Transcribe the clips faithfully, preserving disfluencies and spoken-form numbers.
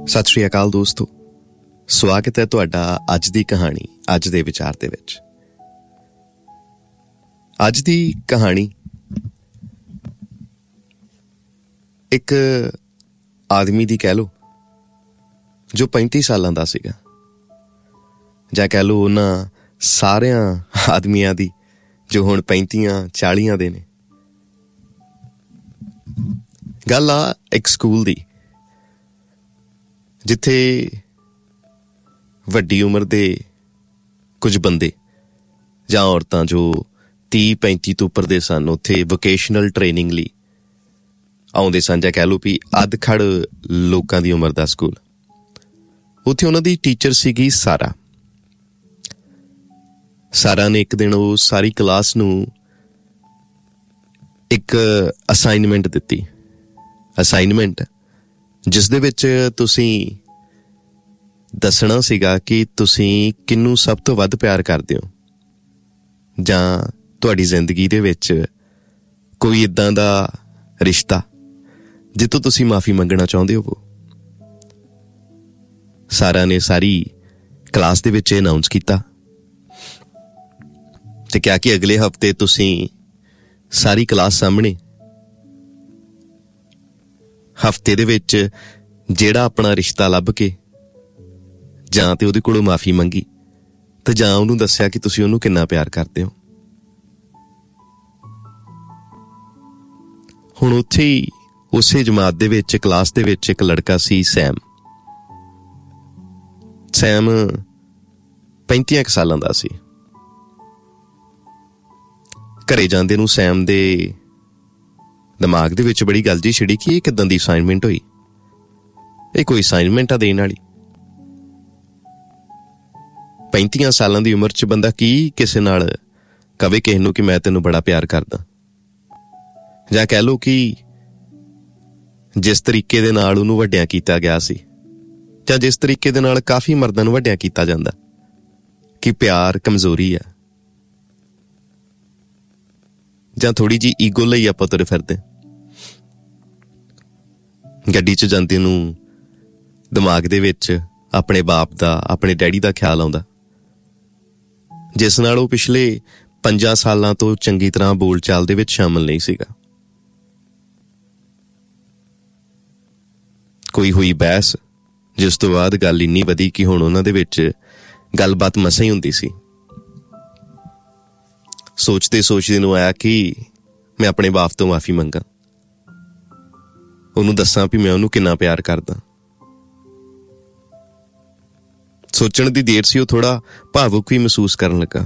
ਸਤਿ ਸ਼੍ਰੀ ਅਕਾਲ ਦੋਸਤੋ, ਸਵਾਗਤ ਹੈ ਤੁਹਾਡਾ ਅੱਜ ਦੀ ਕਹਾਣੀ ਅੱਜ ਦੇ ਵਿਚਾਰ ਦੇ ਵਿੱਚ। ਅੱਜ ਦੀ ਕਹਾਣੀ ਇੱਕ ਆਦਮੀ ਦੀ ਕਹਿ ਲਓ ਜੋ ਪੈਂਤੀ ਸਾਲਾਂ ਦਾ ਸੀਗਾ, ਜਾਂ ਕਹਿ ਲਓ ਉਹਨਾਂ ਸਾਰਿਆਂ ਆਦਮੀਆਂ ਦੀ ਜੋ ਹੁਣ ਪੈਂਤੀਆਂ ਚਾਲੀਆਂ ਦੇ ਨੇ। ਗੱਲ ਆ ਇੱਕ ਸਕੂਲ ਦੀ, ਜਿੱਥੇ ਵੱਡੀ ਉਮਰ ਦੇ ਕੁਝ ਬੰਦੇ ਜਾਂ ਔਰਤਾਂ ਜੋ ਤੀਹ ਪੈਂਤੀ ਤੋਂ ਉੱਪਰ ਦੇ ਸਨ, ਉੱਥੇ ਵੋਕੇਸ਼ਨਲ ਟ੍ਰੇਨਿੰਗ ਲਈ ਆਉਂਦੇ ਸਨ, ਜਾਂ ਕਹਿ ਲਓ ਵੀ ਅੱਧ-ਖੜ ਲੋਕਾਂ ਦੀ ਉਮਰ ਦਾ ਸਕੂਲ। ਉੱਥੇ ਉਹਨਾਂ ਦੀ ਟੀਚਰ ਸੀਗੀ ਸਾਰਾ। ਸਾਰਾ ਨੇ ਇੱਕ ਦਿਨ ਉਹ ਸਾਰੀ ਕਲਾਸ ਨੂੰ ਇੱਕ ਅਸਾਈਨਮੈਂਟ ਦਿੱਤੀ ਅਸਾਈਨਮੈਂਟ ਜਿਸ ਦੇ ਵਿੱਚ ਤੁਸੀਂ ਦੱਸਣਾ ਸੀਗਾ ਕਿ ਤੁਸੀਂ ਕਿਹਨੂੰ ਸਭ ਤੋਂ ਵੱਧ ਪਿਆਰ ਕਰਦੇ ਹੋ, ਜਾਂ ਤੁਹਾਡੀ ਜ਼ਿੰਦਗੀ ਦੇ ਵਿੱਚ ਕੋਈ ਇੱਦਾਂ ਦਾ ਰਿਸ਼ਤਾ ਜਿੱਥੋਂ ਤੁਸੀਂ ਮਾਫ਼ੀ ਮੰਗਣਾ ਚਾਹੁੰਦੇ ਹੋ। ਸਾਰਾ ਨੇ ਸਾਰੀ ਕਲਾਸ ਦੇ ਵਿੱਚ ਅਨਾਊਂਸ ਕੀਤਾ ਤੇ ਕਿਹਾ ਕਿ ਅਗਲੇ ਹਫ਼ਤੇ ਤੁਸੀਂ ਸਾਰੀ ਕਲਾਸ ਸਾਹਮਣੇ ਹਫ਼ਤੇ ਦੇ ਵਿੱਚ ਜਿਹੜਾ ਆਪਣਾ ਰਿਸ਼ਤਾ ਲੱਭ ਕੇ ਜਾਂ ਤੇ ਉਹਦੇ ਕੋਲੋਂ ਮਾਫ਼ੀ ਮੰਗੀ ਤੇ ਜਾਂ ਉਹਨੂੰ ਦੱਸਿਆ ਕਿ ਤੁਸੀਂ ਉਹਨੂੰ ਕਿੰਨਾ ਪਿਆਰ ਕਰਦੇ ਹੋ। ਹੁਣ ਉੱਥੇ ਹੀ ਉਸੇ ਜਮਾਤ ਦੇ ਵਿੱਚ ਕਲਾਸ ਦੇ ਵਿੱਚ ਇੱਕ ਲੜਕਾ ਸੀ, ਸੈਮ। ਸੈਮ ਪੈਂਤੀਆਂ ਕੁ ਸਾਲਾਂ ਦਾ ਸੀ। ਘਰੇ ਜਾਂਦੇ ਨੂੰ ਸੈਮ ਦੇ ਦਿਮਾਗ ਦੇ ਵਿੱਚ ਬੜੀ ਗੱਲ ਜੀ ਛਿੜੀ ਕਿ ਇਹ ਕਿੱਦਾਂ ਦੀ ਅਸਾਈਨਮੈਂਟ ਹੋਈ, ਇਹ ਕੋਈ ਅਸਾਈਨਮੈਂਟ ਆ ਦੇਣ ਵਾਲੀ? ਪੈਂਤੀਆਂ ਸਾਲਾਂ ਦੀ ਉਮਰ 'ਚ ਬੰਦਾ ਕੀ ਕਿਸੇ ਨਾਲ ਕਵੇ ਕਿਸੇ ਨੂੰ ਕਿ ਮੈਂ ਤੈਨੂੰ ਬੜਾ ਪਿਆਰ ਕਰਦਾ, ਜਾਂ ਕਹਿ ਲਓ ਕਿ ਜਿਸ ਤਰੀਕੇ ਦੇ ਨਾਲ ਉਹਨੂੰ ਵੱਡਿਆਂ ਕੀਤਾ ਗਿਆ ਸੀ, ਜਾਂ ਜਿਸ ਤਰੀਕੇ ਦੇ ਨਾਲ ਕਾਫੀ ਮਰਦਾਂ ਨੂੰ ਵੱਡਿਆਂ ਕੀਤਾ ਜਾਂਦਾ ਕਿ ਪਿਆਰ ਕਮਜ਼ੋਰੀ ਆ, ਜਾਂ ਥੋੜੀ ਜਿਹੀ ਈਗੋ ਲਈ ਆਪਾਂ ਤੁਰੇ ਫਿਰਦੇ। ਗੱਡੀ 'ਚ ਜਾਂਦੇ ਨੂੰ ਦਿਮਾਗ ਦੇ ਵਿੱਚ ਆਪਣੇ ਬਾਪ ਦਾ, ਆਪਣੇ ਡੈਡੀ ਦਾ ਖਿਆਲ ਆਉਂਦਾ, ਜਿਸ ਨਾਲ ਉਹ ਪਿਛਲੇ ਪੰਜਾਂ ਸਾਲਾਂ ਤੋਂ ਚੰਗੀ ਤਰ੍ਹਾਂ ਬੋਲ ਚਾਲ ਦੇ ਵਿੱਚ ਸ਼ਾਮਲ ਨਹੀਂ ਸੀਗਾ। ਕੋਈ ਹੋਈ ਬਹਿਸ, ਜਿਸ ਤੋਂ ਬਾਅਦ ਗੱਲ ਇੰਨੀ ਵਧੀ ਕਿ ਹੁਣ ਉਹਨਾਂ ਦੇ ਵਿੱਚ ਗੱਲਬਾਤ ਮਸਾਂ ਹੀ ਹੁੰਦੀ ਸੀ। ਸੋਚਦੇ ਸੋਚਦੇ ਨੂੰ ਆਇਆ ਕਿ ਮੈਂ ਆਪਣੇ ਬਾਪ ਤੋਂ ਮਾਫ਼ੀ ਮੰਗਾਂ, ਉਹਨੂੰ ਦੱਸਾਂ ਵੀ ਮੈਂ ਉਹਨੂੰ ਕਿੰਨਾ ਪਿਆਰ ਕਰਦਾ। ਸੋਚਣ ਦੀ ਦੇਰ ਸੀ, ਉਹ ਥੋੜਾ ਭਾਵੁਕ ਵੀ ਮਹਿਸੂਸ ਕਰਨ ਲੱਗਾ।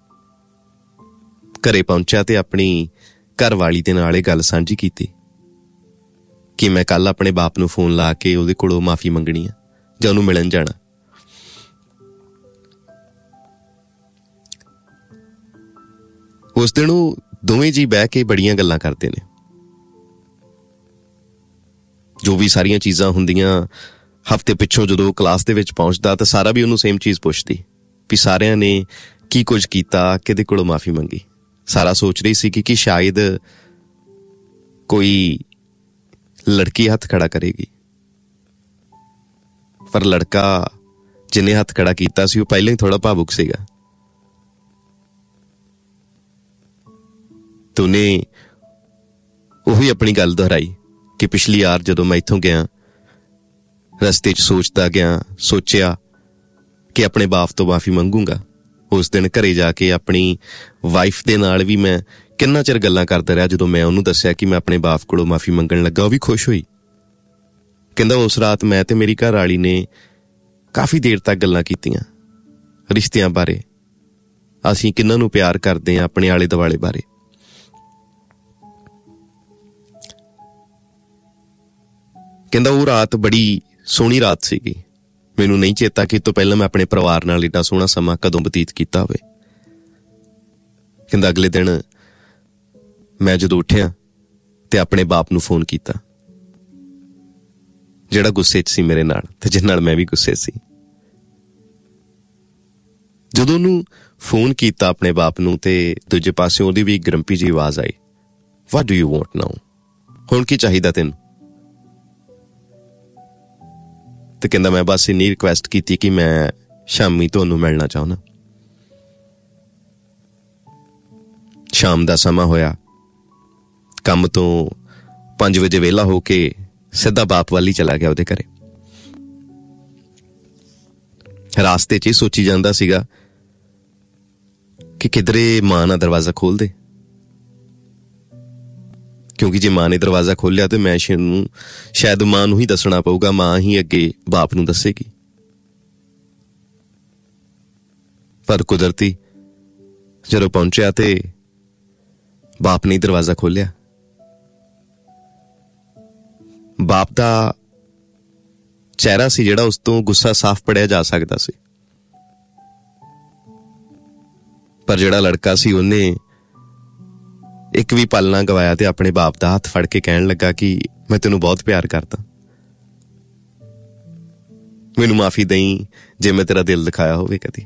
ਘਰੇ ਪਹੁੰਚਿਆ ਤੇ ਆਪਣੀ ਘਰ ਵਾਲੀ ਦੇ ਨਾਲ ਇਹ ਗੱਲ ਸਾਂਝੀ ਕੀਤੀ ਕਿ ਮੈਂ ਕੱਲ ਆਪਣੇ ਬਾਪ ਨੂੰ ਫੋਨ ਲਾ ਕੇ ਉਹਦੇ ਕੋਲੋਂ ਮਾਫ਼ੀ ਮੰਗਣੀ ਆ ਜਾਂ ਉਹਨੂੰ ਮਿਲਣ ਜਾਣਾ। ਉਸ ਦਿਨ ਉਹ ਦੋਵੇਂ ਜੀ ਬਹਿ ਕੇ ਬੜੀਆਂ ਗੱਲਾਂ ਕਰਦੇ ਨੇ। ਜੋ ਵੀ ਸਾਰੀਆਂ ਚੀਜ਼ਾਂ ਹੁੰਦੀਆਂ, ਹਫ਼ਤੇ ਪਿੱਛੋਂ ਜਦੋਂ ਕਲਾਸ ਦੇ ਵਿੱਚ ਪਹੁੰਚਦਾ ਤਾਂ ਸਾਰਾ ਵੀ ਉਹਨੂੰ ਸੇਮ ਚੀਜ਼ ਪੁੱਛਦੀ ਵੀ ਸਾਰਿਆਂ ਨੇ ਕੀ ਕੁਝ ਕੀਤਾ, ਕਿਹਦੇ ਕੋਲੋਂ ਮਾਫ਼ੀ ਮੰਗੀ। ਸਾਰਾ ਸੋਚ ਰਹੀ ਸੀ ਕਿ ਸ਼ਾਇਦ ਕੋਈ ਲੜਕੀ ਹੱਥ ਖੜਾ ਕਰੇਗੀ, ਪਰ ਲੜਕਾ ਜਿਹਨੇ ਹੱਥ ਖੜਾ ਕੀਤਾ ਸੀ ਉਹ ਪਹਿਲਾਂ ਹੀ ਥੋੜਾ ਭਾਵੁਕ ਸੀਗਾ। ਤੇ ਉਹਨੇ ਉਹੀ ਆਪਣੀ ਗੱਲ ਦੁਹਰਾਈ ਕਿ ਪਿਛਲੀ ਵਾਰ ਜਦੋਂ ਮੈਂ ਇੱਥੋਂ ਗਿਆ, ਰਸਤੇ 'ਚ ਸੋਚਦਾ ਗਿਆ, ਸੋਚਿਆ ਕਿ ਆਪਣੇ ਬਾਪ ਤੋਂ ਮਾਫ਼ੀ ਮੰਗੂੰਗਾ। ਉਸ ਦਿਨ ਘਰੇ ਜਾ ਕੇ ਆਪਣੀ ਵਾਈਫ ਦੇ ਨਾਲ ਵੀ ਮੈਂ ਕਿੰਨਾ ਚਿਰ ਗੱਲਾਂ ਕਰਦਾ ਰਿਹਾ। ਜਦੋਂ ਮੈਂ ਉਹਨੂੰ ਦੱਸਿਆ ਕਿ ਮੈਂ ਆਪਣੇ ਬਾਪ ਕੋਲੋਂ ਮਾਫ਼ੀ ਮੰਗਣ ਲੱਗਾ, ਉਹ ਵੀ ਖੁਸ਼ ਹੋਈ। ਕਹਿੰਦਾ ਉਸ ਰਾਤ ਮੈਂ ਤੇ ਮੇਰੀ ਘਰ ਵਾਲੀ ਨੇ ਕਾਫੀ ਦੇਰ ਤੱਕ ਗੱਲਾਂ ਕੀਤੀਆਂ ਰਿਸ਼ਤਿਆਂ ਬਾਰੇ, ਅਸੀਂ ਕਿਹਨਾਂ ਨੂੰ ਪਿਆਰ ਕਰਦੇ ਹਾਂ, ਆਪਣੇ ਆਲੇ ਦੁਆਲੇ ਬਾਰੇ। ਕਹਿੰਦਾ ਉਹ ਰਾਤ ਬੜੀ ਸੋਹਣੀ ਰਾਤ ਸੀਗੀ। ਮੈਨੂੰ ਨਹੀਂ ਚੇਤਾ ਕਿ ਇਹ ਤੋਂ ਪਹਿਲਾਂ ਮੈਂ ਆਪਣੇ ਪਰਿਵਾਰ ਨਾਲ ਏਡਾ ਸੋਹਣਾ ਸਮਾਂ ਕਦੋਂ ਬਤੀਤ ਕੀਤਾ ਹੋਵੇ। ਕਹਿੰਦਾ ਅਗਲੇ ਦਿਨ ਮੈਂ ਜਦੋਂ ਉੱਠਿਆ ਤੇ ਆਪਣੇ ਬਾਪ ਨੂੰ ਫੋਨ ਕੀਤਾ, ਜਿਹੜਾ ਗੁੱਸੇ 'ਚ ਸੀ ਮੇਰੇ ਨਾਲ ਤੇ ਜਿਸ ਨਾਲ ਮੈਂ ਵੀ ਗੁੱਸੇ ਸੀ। ਜਦੋਂ ਉਹਨੂੰ ਫੋਨ ਕੀਤਾ ਆਪਣੇ ਬਾਪ ਨੂੰ, ਤੇ ਦੂਜੇ ਪਾਸੇ ਉਹਦੀ ਵੀ ਗਰੰਪੀ ਜਿਹੀ ਆਵਾਜ਼ ਆਈ, ਵਾਟ ਡੂ ਯੂ ਵਾਂਟ ਨਾਓ? ਹੁਣ ਕੀ ਚਾਹੀਦਾ ਤੈਨੂੰ? ਤੇ ਕਹਿੰਦਾ ਮੈਂ ਬਸ ਇੰਨੀ ਰਿਕੁਐਸਟ ਕੀਤੀ ਕਿ ਮੈਂ ਸ਼ਾਮੀ ਤੁਹਾਨੂੰ ਮਿਲਣਾ ਚਾਹੁੰਦਾ। ਸ਼ਾਮ ਦਾ ਸਮਾਂ ਹੋਇਆ, ਕੰਮ ਤੋਂ ਪੰਜ ਵਜੇ ਵਿਹਲਾ ਹੋ ਕੇ ਸਿੱਧਾ ਬਾਪ ਵੱਲ ਹੀ ਚਲਾ ਗਿਆ ਉਹਦੇ ਘਰੇ। ਰਾਸਤੇ 'ਚ ਹੀ ਸੋਚੀ ਜਾਂਦਾ ਸੀਗਾ ਕਿ ਕਿਧਰੇ ਮਾਂ ਨਾ ਦਰਵਾਜ਼ਾ ਖੋਲ ਦੇ, ਕਿਉਂਕਿ ਜੇ ਮਾਂ ਨੇ ਦਰਵਾਜ਼ਾ ਖੋਲਿਆ ਤੇ ਮੈਂ ਨੂੰ ਸ਼ਾਇਦ ਮਾਂ ਨੂੰ ਹੀ ਦੱਸਣਾ ਪਊਗਾ, ਮਾਂ ਹੀ ਅੱਗੇ ਬਾਪ ਨੂੰ ਦੱਸੇਗੀ। ਪਰ ਕੁਦਰਤੀ ਜਦੋਂ ਪਹੁੰਚਿਆ ਤੇ ਬਾਪ ਨੇ ਦਰਵਾਜ਼ਾ ਖੋਲਿਆ। ਬਾਪ ਦਾ ਚਿਹਰਾ ਸੀ ਜਿਹੜਾ ਉਸ ਤੋਂ ਗੁੱਸਾ ਸਾਫ਼ ਪੜਿਆ ਜਾ ਸਕਦਾ ਸੀ, ਪਰ ਜਿਹੜਾ ਲੜਕਾ ਸੀ ਉਹਨੇ ਇੱਕ ਵੀ ਪਲ ਨਾ ਗਵਾਇਆ ਤੇ ਆਪਣੇ ਬਾਪ ਦਾ ਹੱਥ ਫੜ ਕੇ ਕਹਿਣ ਲੱਗਾ ਕਿ ਮੈਂ ਤੈਨੂੰ ਬਹੁਤ ਪਿਆਰ ਕਰਦਾ, ਮੈਨੂੰ ਮਾਫੀ ਦੇਈਂ ਜੇ ਮੈਂ ਤੇਰਾ ਦਿਲ ਦਿਖਾਇਆ ਹੋਵੇ ਕਦੀ।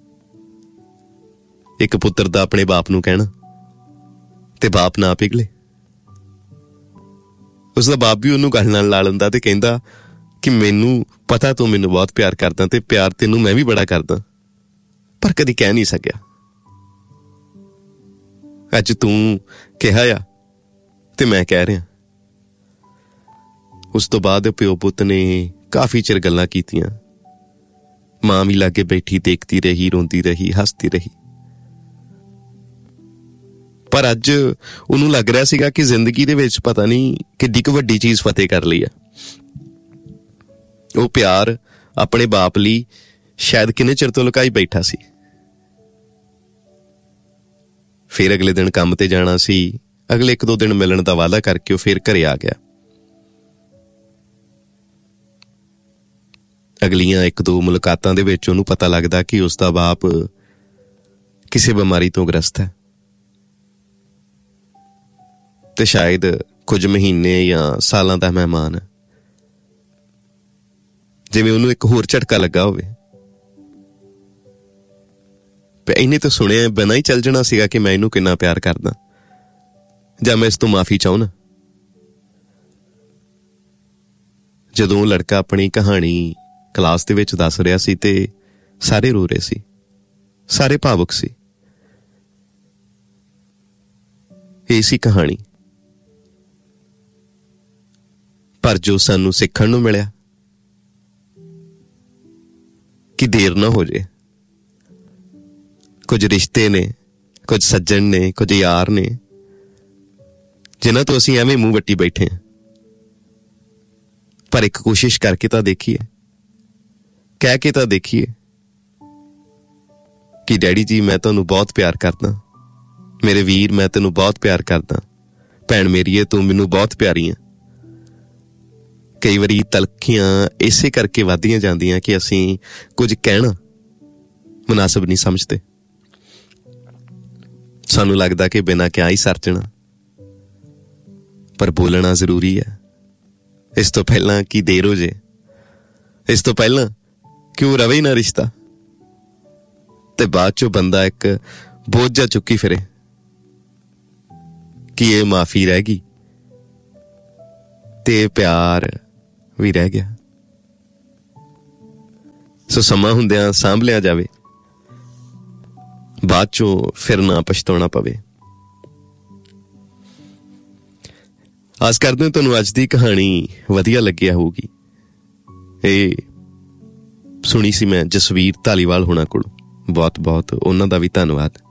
ਇੱਕ ਪੁੱਤਰ ਦਾ ਆਪਣੇ ਬਾਪ ਨੂੰ ਕਹਿਣਾ ਤੇ ਬਾਪ ਨਾ ਪਿਘਲੇ। ਉਸਦਾ ਬਾਪ ਵੀ ਉਹਨੂੰ ਗੱਲ ਨਾਲ ਲਾ ਲੈਂਦਾ ਤੇ ਕਹਿੰਦਾ ਕਿ ਮੈਨੂੰ ਪਤਾ ਤੂੰ ਮੈਨੂੰ ਬਹੁਤ ਪਿਆਰ ਕਰਦਾ ਤੇ ਪਿਆਰ ਤੈਨੂੰ ਮੈਂ ਵੀ ਬੜਾ ਕਰਦਾ, ਪਰ ਕਦੀ ਕਹਿ ਨਹੀਂ ਸਕਿਆ। ਅੱਜ ਤੂੰ ਕਿਹਾ ਆ ਤੇ ਮੈਂ ਕਹਿ ਰਿਹਾ। ਉਸ ਤੋਂ ਬਾਅਦ ਪਿਓ ਪੁੱਤ ਨੇ ਕਾਫੀ ਚਿਰ ਗੱਲਾਂ ਕੀਤੀਆਂ। ਮਾਂ ਵੀ ਲਾਗੇ ਬੈਠੀ ਦੇਖਦੀ ਰਹੀ, ਰੋਂਦੀ ਰਹੀ, ਹੱਸਦੀ ਰਹੀ। ਪਰ ਅੱਜ ਉਹਨੂੰ ਲੱਗ ਰਿਹਾ ਸੀਗਾ ਕਿ ਜ਼ਿੰਦਗੀ ਦੇ ਵਿੱਚ ਪਤਾ ਨਹੀਂ ਕਿੱਡੀ ਕੁ ਵੱਡੀ ਚੀਜ਼ ਫਤਿਹ ਕਰ ਲਈ ਆ। ਉਹ ਪਿਆਰ ਆਪਣੇ ਬਾਪ ਲਈ ਸ਼ਾਇਦ ਕਿੰਨੇ ਚਿਰ ਤੋਂ ਲੁਕਾਈ ਬੈਠਾ ਸੀ। ਫਿਰ ਅਗਲੇ ਦਿਨ ਕੰਮ ਤੇ ਜਾਣਾ ਸੀ। ਅਗਲੇ ਇੱਕ ਦੋ ਦਿਨ ਮਿਲਣ ਦਾ ਵਾਅਦਾ ਕਰਕੇ ਉਹ ਫਿਰ ਘਰੇ ਆ ਗਿਆ। ਅਗਲੀਆਂ ਇੱਕ ਦੋ ਮੁਲਾਕਾਤਾਂ ਦੇ ਵਿੱਚ ਉਹਨੂੰ ਪਤਾ ਲੱਗਦਾ ਕਿ ਉਸਦਾ ਬਾਪ ਕਿਸੇ ਬਿਮਾਰੀ ਤੋਂ ਗ੍ਰਸਤ ਹੈ ਤੇ ਸ਼ਾਇਦ ਕੁਝ ਮਹੀਨੇ ਜਾਂ ਸਾਲਾਂ ਦਾ ਮਹਿਮਾਨ ਹੈ। ਜਿਵੇਂ ਉਹਨੂੰ ਇੱਕ ਹੋਰ ਝਟਕਾ ਲੱਗਾ ਹੋਵੇ। ਇਹਨੇ ਤਾਂ ਸੁਣਿਆ ਬਿਨਾਂ ਹੀ ਚੱਲ ਜਾਣਾ ਸੀਗਾ ਕਿ ਮੈਂ ਇਹਨੂੰ ਕਿੰਨਾ ਪਿਆਰ ਕਰਦਾ ਜਾਂ ਮੈਂ ਇਸ ਤੋਂ ਮਾਫੀ ਚਾਹੁੰਦਾ। ਜਦੋਂ ਲੜਕਾ ਆਪਣੀ ਕਹਾਣੀ ਕਲਾਸ ਦੇ ਵਿੱਚ ਦੱਸ ਰਿਹਾ ਸੀ ਤੇ ਸਾਰੇ ਰੋ ਰਹੇ ਸੀ, ਸਾਰੇ ਭਾਵੁਕ ਸੀ। ਇਹ ਸੀ ਕਹਾਣੀ। ਪਰ ਜੋ ਸਾਨੂੰ ਸਿੱਖਣ ਨੂੰ ਮਿਲਿਆ ਕਿ ਦੇਰ ਨਾ ਹੋ ਜੇ। ਕੁਝ ਰਿਸ਼ਤੇ ਨੇ, ਕੁਝ ਸੱਜਣ ਨੇ, ਕੁਝ ਯਾਰ ਨੇ ਜਿਨ੍ਹਾਂ ਤੋਂ ਅਸੀਂ ਐਵੇਂ ਮੂੰਹ ਵੱਟੀ ਬੈਠੇ ਹਾਂ। ਪਰ ਇੱਕ ਕੋਸ਼ਿਸ਼ ਕਰਕੇ ਤਾਂ ਦੇਖੀਏ, ਕਹਿ ਕੇ ਤਾਂ ਦੇਖੀਏ ਕਿ ਡੈਡੀ ਜੀ ਮੈਂ ਤੁਹਾਨੂੰ ਬਹੁਤ ਪਿਆਰ ਕਰਦਾ, ਮੇਰੇ ਵੀਰ ਮੈਂ ਤੈਨੂੰ ਬਹੁਤ ਪਿਆਰ ਕਰਦਾ, ਭੈਣ ਮੇਰੀਏ ਤੂੰ ਮੈਨੂੰ ਬਹੁਤ ਪਿਆਰੀ ਆ। ਕਈ ਵਾਰੀ ਤਲਖੀਆਂ ਇਸੇ ਕਰਕੇ ਵੱਧਦੀਆਂ ਜਾਂਦੀਆਂ ਕਿ ਅਸੀਂ ਕੁਝ ਕਹਿਣਾ ਮੁਨਾਸਬ ਨਹੀਂ ਸਮਝਦੇ। ਸਾਨੂੰ ਲੱਗਦਾ ਕਿ ਬਿਨਾਂ ਕਿਹਾ ਹੀ ਸਰ ਜਾਣਾ, ਪਰ ਬੋਲਣਾ ਜ਼ਰੂਰੀ ਹੈ। ਇਸ ਤੋਂ ਪਹਿਲਾਂ ਕਿ ਦੇਰ ਹੋ ਜੇ, ਇਸ ਤੋਂ ਪਹਿਲਾਂ ਕਿ ਉਹ ਰਵੇ ਨਾ ਰਿਸ਼ਤਾ ਤੇ ਬਾਅਦ ਚੋਂ ਬੰਦਾ ਇੱਕ ਬੋਝ ਜਾ ਚੁੱਕੀ ਫਿਰੇ ਕਿ ਇਹ ਮਾਫੀ ਰਹਿ ਗਈ ਤੇ ਪਿਆਰ ਵੀ ਰਹਿ ਗਿਆ। ਸੋ ਸਮਾਂ ਹੁੰਦਿਆਂ ਸਾਂਭ ਲਿਆ ਜਾਵੇ, ਬਾਅਦ ਚੋਂ ਫਿਰ ਨਾ ਪਛਤਾਉਣਾ ਪਵੇ। ਆਸ ਕਰਦੇ ਹਾਂ ਤੁਹਾਨੂੰ ਅੱਜ ਦੀ ਕਹਾਣੀ ਵਧੀਆ ਲੱਗਿਆ ਹੋਊਗੀ। ਇਹ ਸੁਣੀ ਸੀ ਮੈਂ ਜਸਵੀਰ ਧਾਲੀਵਾਲ ਹੋਣਾ ਕੋਲ। ਬਹੁਤ ਬਹੁਤ ਉਹਨਾਂ ਦਾ ਵੀ ਧੰਨਵਾਦ।